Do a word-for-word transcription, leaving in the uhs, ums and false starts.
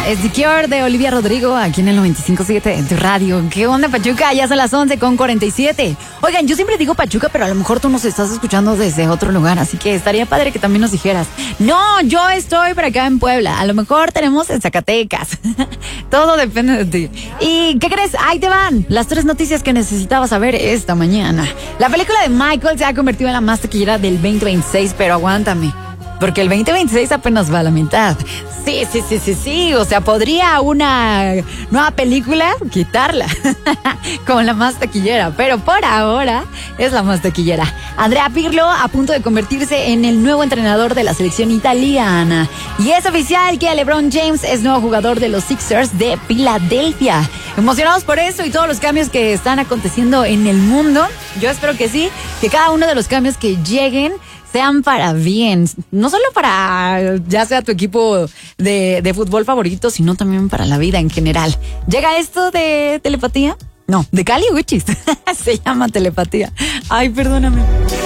es The Cure de Olivia Rodrigo, aquí en el noventa y cinco punto siete en tu radio. ¿Qué onda, Pachuca? Ya son las once con cuarenta y siete. Oigan, yo siempre digo Pachuca, pero a lo mejor tú nos estás escuchando desde otro lugar, así que estaría padre que también nos dijeras. No, yo estoy por acá en Puebla, a lo mejor tenemos en Zacatecas. Todo depende de ti. ¿Y qué crees? Ahí te van las tres noticias que necesitabas saber esta mañana. La película de Michael se ha convertido en la más taquillera del veinte veintiséis, pero aguántame, porque el veinte veintiséis apenas va a la mitad. Sí, sí, sí, sí, sí. O sea, podría una nueva película quitarla como la más taquillera, pero por ahora es la más taquillera. Andrea Pirlo a punto de convertirse en el nuevo entrenador de la selección italiana. Y es oficial que LeBron James es nuevo jugador de los Sixers de Filadelfia. Emocionados por eso y todos los cambios que están aconteciendo en el mundo. Yo espero que sí, que cada uno de los cambios que lleguen sean para bien, no solo para ya sea tu equipo de, de fútbol favorito, sino también para la vida en general. ¿Llega esto de telepatía? No, de Cali Uchis. Se llama telepatía. Ay, perdóname.